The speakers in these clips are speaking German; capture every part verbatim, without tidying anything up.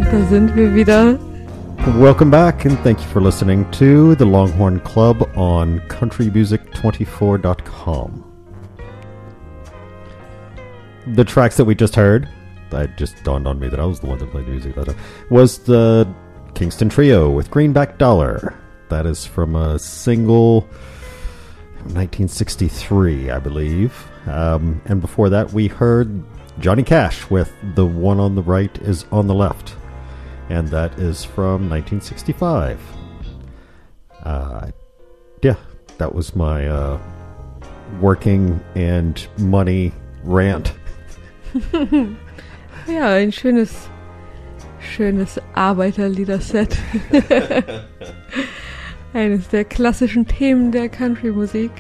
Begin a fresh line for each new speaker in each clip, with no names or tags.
Da sind wir wieder.
Welcome back, and thank you for listening to the Longhorn Club on country music twenty-four dot com. The tracks that we just heard, it just dawned on me that I was the one that played the music that time, was the Kingston Trio with Greenback Dollar. That is from a single nineteen sixty-three, I believe. Um, and before that, we heard Johnny Cash with The One on the Right is on the Left. And that is from nineteen sixty-five. Uh, yeah, that was my uh, working and money rant.
Ja, ein schönes, schönes Arbeiterliederset. Eines der klassischen Themen der Country-Musik.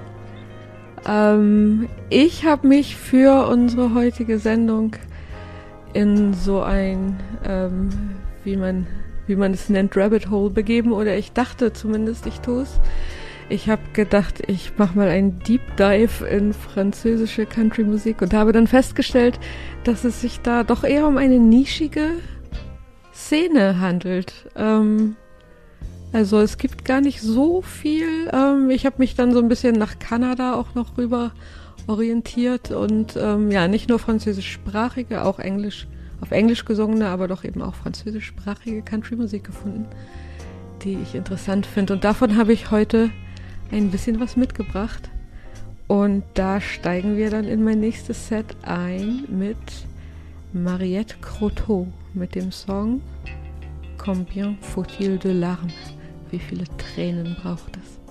Ähm, ich habe mich für unsere heutige Sendung in so ein, ähm, wie man, wie man es nennt, Rabbit Hole begeben, oder ich dachte zumindest, ich tue es. Ich habe gedacht, ich mache mal einen Deep Dive in französische Country-Musik und habe dann festgestellt, dass es sich da doch eher um eine nischige Szene handelt. Ähm, also es gibt gar nicht so viel. Ähm, ich habe mich dann so ein bisschen nach Kanada auch noch rüber orientiert und ähm, ja, nicht nur französischsprachige, auch Englisch, auf Englisch gesungene, aber doch eben auch französischsprachige Country-Musik gefunden, die ich interessant finde. Und davon habe ich heute ein bisschen was mitgebracht. Und da steigen wir dann in mein nächstes Set ein mit Mariette Croteau mit dem Song Combien faut-il de larmes? Wie viele Tränen braucht es?